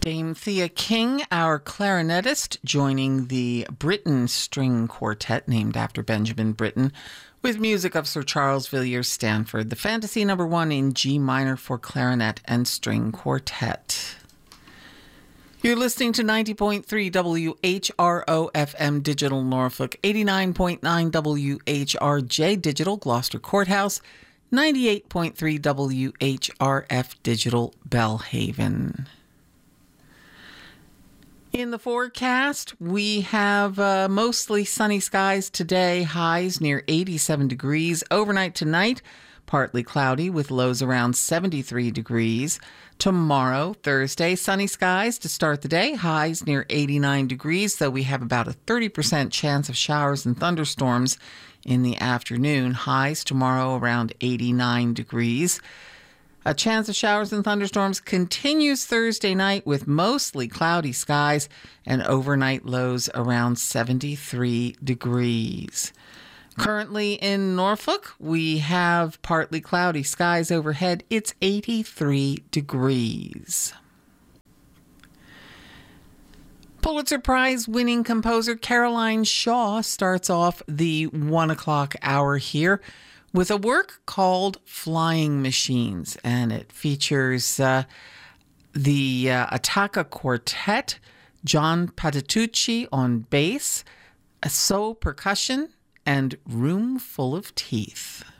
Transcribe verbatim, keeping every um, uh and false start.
Dame Thea King, our clarinetist, joining the Britten String Quartet, named after Benjamin Britten, with music of Sir Charles Villiers Stanford, the Fantasy Number One in G minor for clarinet and string quartet. You're listening to ninety point three W H R O F M Digital Norfolk, eighty-nine point nine W H R J Digital Gloucester Courthouse, ninety-eight point three W H R F Digital Belhaven. In the forecast, we have uh, mostly sunny skies today, highs near eighty-seven degrees. Overnight tonight, partly cloudy with lows around seventy-three degrees. Tomorrow, Thursday, sunny skies to start the day, highs near eighty-nine degrees, though we have about a thirty percent chance of showers and thunderstorms in the afternoon. Highs tomorrow around eighty-nine degrees. A chance of showers and thunderstorms continues Thursday night with mostly cloudy skies and overnight lows around seventy-three degrees. Currently in Norfolk, we have partly cloudy skies overhead. It's eighty-three degrees. Pulitzer Prize winning composer Caroline Shaw starts off the one o'clock hour here with a work called Flying Machines, and it features uh, the uh, Attacca Quartet, John Patitucci on bass, a So percussion, and Room Full of Teeth.